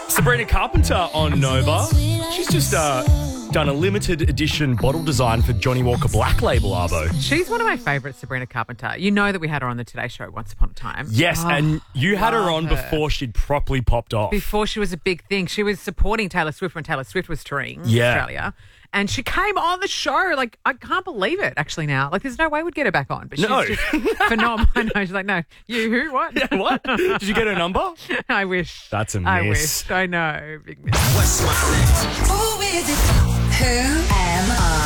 Sabrina Carpenter on Nova. She's just done a limited edition bottle design for Johnny Walker Black Label Arvo. She's one of my favourites, Sabrina Carpenter. You know that we had her on the Today Show once upon a time. Yes, and you had her on before she'd properly popped off. Before she was a big thing. She was supporting Taylor Swift when Taylor Swift was touring Australia. And she came on the show. Like, I can't believe it, actually, now. Like, there's no way we'd get her back on. But she's just phenomenal. I know. She's like, no, you who? What? Yeah, what? Did you get her number? I wish. That's a miss. I wish. I know. Big miss. What's my name? Who is it? Who am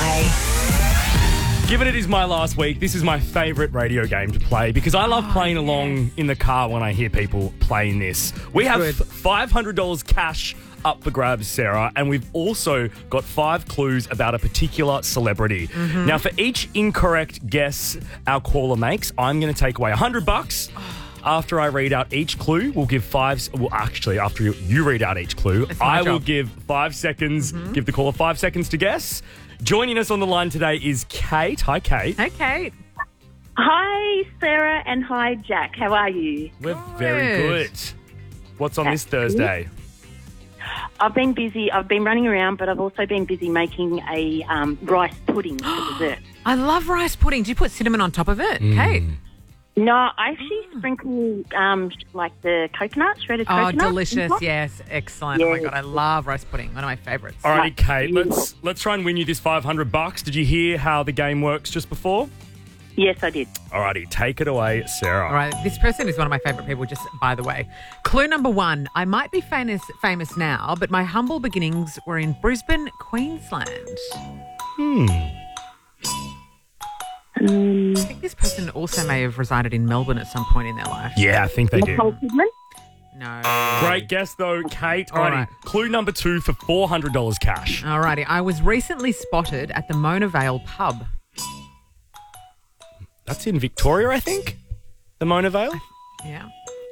I? Given it is my last week, this is my favourite radio game to play because I love playing along in the car when I hear people playing this. We have $500 cash up for grabs, Sarah, and we've also got 5 clues about a particular celebrity. Now, for each incorrect guess our caller makes, I'm going to take away $100. After I read out each clue, we'll give 5... Well, actually, after you read out each clue, I will give 5 seconds, give the caller 5 seconds to guess. Joining us on the line today is Kate. Hi, Kate. Hey, Kate. Hi, Sarah, and hi, Jack. How are you? We're very good. What's on this Thursday? I've been busy. I've been running around, but I've also been busy making a rice pudding for dessert. I love rice pudding. Do you put cinnamon on top of it, Kate? No, I actually sprinkle like the coconut, shredded coconut. Oh, delicious. Yes, excellent. Yeah. Oh, my God, I love rice pudding. One of my favourites. Alrighty, Kate, let's try and win you this $500. Did you hear how the game works just before? Yes, I did. Alrighty, take it away, Sarah. All right, this person is one of my favourite people, just by the way. Clue number 1. I might be famous now, but my humble beginnings were in Brisbane, Queensland. I think this person also may have resided in Melbourne at some point in their life. Yeah, I think they do. Nicole Kidman? No. Great guess, though, Kate. All right. Clue number 2 for $400 cash. Alrighty, I was recently spotted at the Mona Vale pub. That's in Victoria, I think? The Mona Vale? Yeah.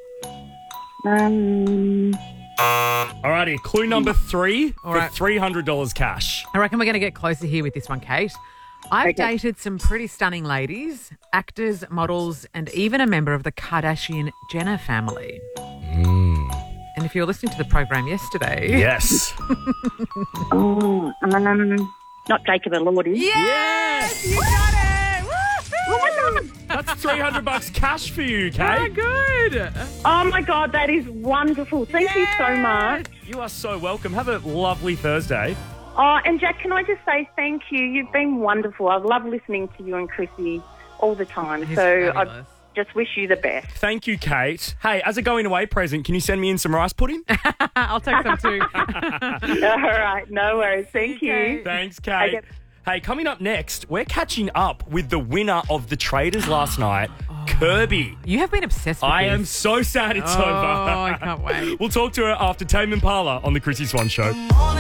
Alrighty, clue number 3 for right. $300 cash. I reckon we're going to get closer here with this one, Kate. I've dated some pretty stunning ladies, actors, models, and even a member of the Kardashian-Jenner family. And if you were listening to the program yesterday... Yes. Not Jacob Elordi. Yes! You got it! Woo-hoo! That's $300 cash for you, Kate. Oh, good. Oh, my God, that is wonderful. Thank you so much. You are so welcome. Have a lovely Thursday. Oh, and Jack, can I just say thank you? You've been wonderful. I love listening to you and Chrissy all the time. He's so fabulous. I just wish you the best. Thank you, Kate. Hey, as a going away present, can you send me in some rice pudding? I'll take some too. All right, no worries. Thank you. Thanks, Kate. Hey, coming up next, we're catching up with the winner of the Traders last night, Kirby. You have been obsessed with I this. am so sad it's over. Oh, I can't wait. We'll talk to her after Tame Impala on The Chrissy Swan Show.